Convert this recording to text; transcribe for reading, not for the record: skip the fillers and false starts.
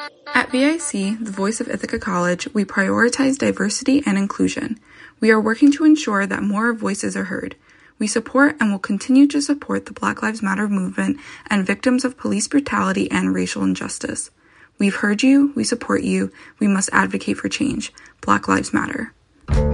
At VIC, the voice of Ithaca College, we prioritize diversity and inclusion. We are working to ensure that more voices are heard. We support and will continue to support the Black Lives Matter movement and victims of police brutality and racial injustice. We've heard you, we support you, we must advocate for change. Black Lives Matter.